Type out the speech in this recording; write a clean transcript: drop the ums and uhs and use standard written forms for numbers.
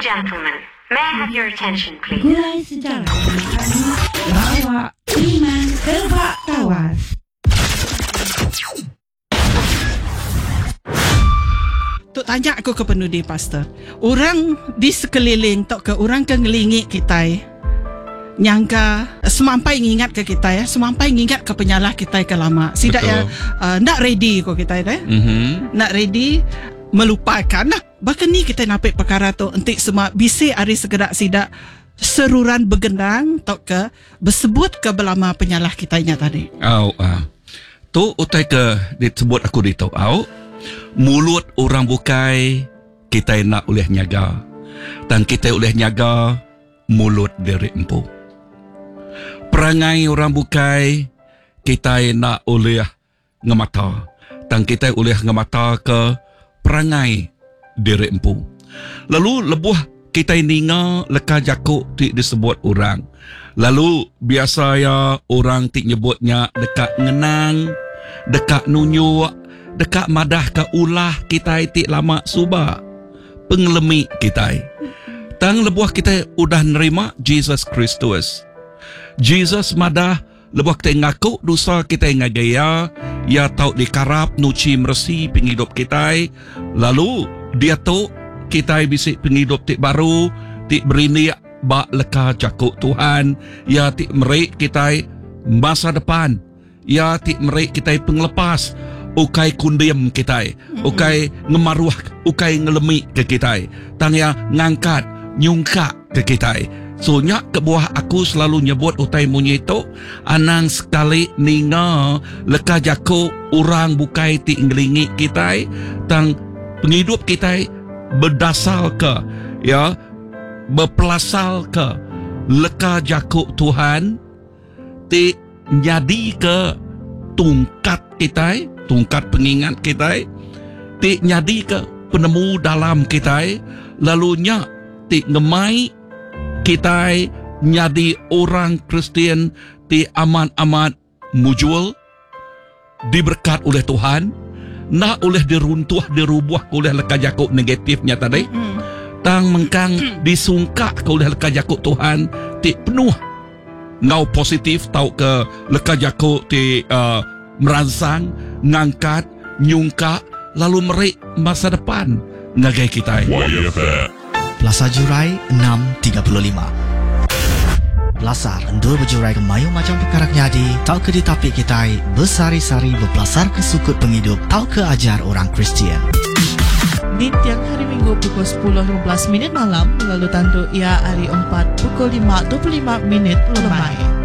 gentlemen, may I have your attention, please? Gulai sejarah bawa iman tebak tawas. Tok tanya aku ke penudi pastor. Orang di sekeliling tok ke orang ke ngelingi kita nyangka semampai ngingat ke kita ya, semampai ngingat ke penyalah kita ke lama. Sidak ya nak ready ko kita ya. Nak ready melupakan nah. Bahkan ni kita napik perkara tu entik semua bisi hari segerak sidak seruran begendang tok ke bersebut ke belama penyalah kitanya tadi. Tu utai ke disebut aku di tok mulut orang bukai kita nak oleh nyaga dan kita oleh nyaga mulut diri empu. Perangai orang bukai kita nak oleh ngemata dan kita oleh ngemata ke perangai diri empu. Lalu lebuh kita ninga leka jakuk ti disebut orang. Lalu biasa ya orang ti nyebutnya dekat ngenang, dekat nunyuk, dekat madah ke ulah kita itik lama suba pengelemi kita. Tang lebuah kita udah nerima Jesus Kristus. Jesus madah lebuah kita ngaku dosa kita ngagaya, ya tau dikarap nuci mersi penghidup kita. Lalu dia tau kita bisik penghidup tik baru, tik berini bak leka jakuk Tuhan, ya tik merik kita masa depan, ya tik merik kita penglepas. Ukai kundiam kita, ukai ngemaruah, ukai ngelemi ke kita, tanya ngangkat, nyungka ke kita. So nyak ke buah aku selalu nyebut utai munyi itu, anang sekali ninga leka jako orang bukai ti ngelingi kita, tang penghidup kita berdasar ke, ya, berpelasal ke leka jako Tuhan, ti nyadi ke tungkat kita, tungkat pengingat kita, ti nyadi ke penemu dalam kita, lalunya ti ngemai kita nyadi orang Kristian ti amat-amat mujul, diberkat oleh Tuhan, nak oleh diruntuh, dirubuh oleh leka jakuk negatifnya tadi, tang mengkang disungkak oleh leka jakuk Tuhan, ti penuh ngau positif tau ke leka jakuk ti merangsang, ngangkat, nyungka, lalu merik masa depan ngagai kita. Plaza Jurai 6.35. Belasar endul berjurai ke mayu macam perkara nyadi, tau ke ditapik kita bersari-sari berbelasar ke sukut penghidup, tau ke ajar orang Kristian. Di tiang hari Minggu pukul 10.15 malam, lalu tandu ia hari 4 pukul 5.25 lemai.